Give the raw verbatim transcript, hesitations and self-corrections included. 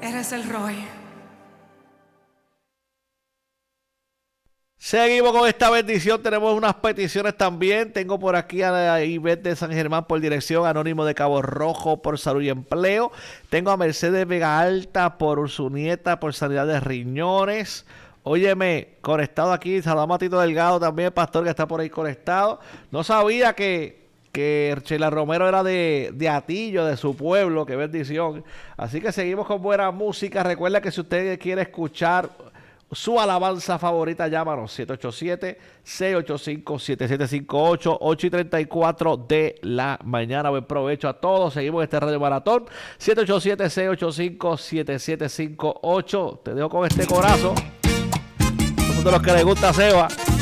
Eres el Roy. Seguimos con esta bendición. Tenemos unas peticiones también. Tengo por aquí a Ivette de San Germán por dirección, Anónimo de Cabo Rojo por salud y empleo. Tengo a Mercedes Vega Alta por su nieta por sanidad de riñones. Óyeme, conectado aquí, saludamos a Tito Delgado también, pastor, que está por ahí conectado. No sabía que, que Sheila Romero era de, de Atillo, de su pueblo, qué bendición. Así que seguimos con buena música. Recuerda que si usted quiere escuchar su alabanza favorita, llámanos siete ocho siete, seis ocho cinco, siete siete cinco ocho, ocho y treinta y cuatro de la mañana. Buen provecho a todos. Seguimos este Radio Maratón, siete ocho siete, seis ocho cinco, siete siete cinco ocho. Te dejo con este corazón. Son de los que le gusta a Seba.